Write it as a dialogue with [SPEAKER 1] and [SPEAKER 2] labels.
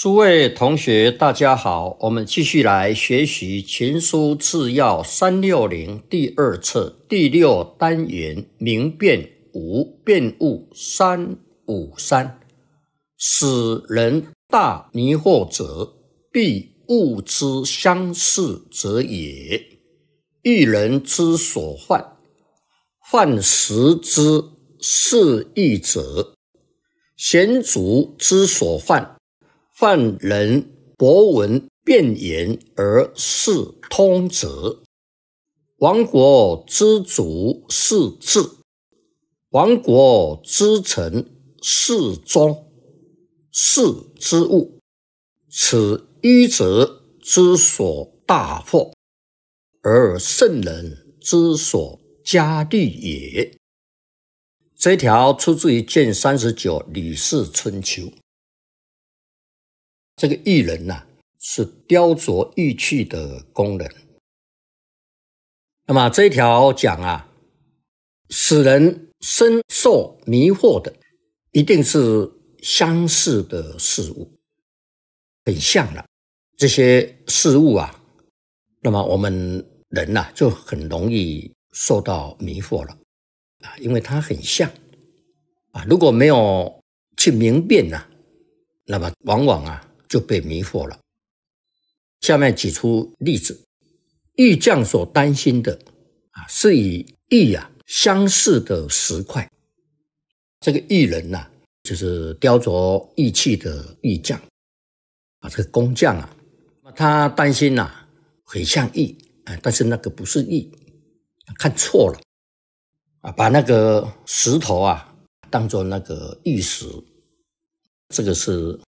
[SPEAKER 1] 诸位同学，大家好，我们继续来学习群书治要360第二册第6单元明辨5辨误353。使人大迷惑者，必物之相似者也。一人之所患，患实之是异者；贤卒之所患，犯人博闻辩言而事通则。亡国之主是治，亡国之臣是忠。士之务，此愚者之所大惑，而圣人之所嘉虑也。这条出自于卷39吕氏春秋。这个艺人是雕琢玉器的工人。那么这一条讲使人深受迷惑的，一定是相似的事物，很像了。这些事物那么我们人就很容易受到迷惑了因为它很像如果没有去明辨那么往往就被迷惑了。下面举出例子，玉匠所担心的是以玉相似的石块。这个玉人就是雕琢玉器的玉匠这个工匠他担心很像玉但是那个不是玉，看错了把那个石头当作那个玉石，这个是